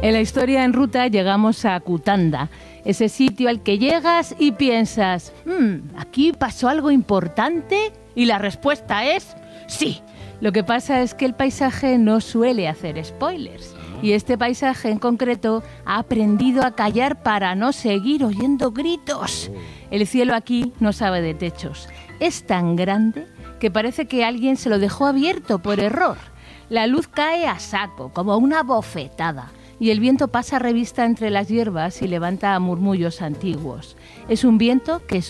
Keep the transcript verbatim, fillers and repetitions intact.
En la historia en ruta llegamos a Cutanda, ese sitio al que llegas y piensas, mmm, ¿aquí pasó algo importante? Y la respuesta es sí. Lo que pasa es que el paisaje no suele hacer spoilers. Y este paisaje en concreto ha aprendido a callar para no seguir oyendo gritos. El cielo aquí no sabe de techos. Es tan grande que parece que alguien se lo dejó abierto por error. La luz cae a saco, como una bofetada. Y el viento pasa revista entre las hierbas y levanta murmullos antiguos. Es un viento que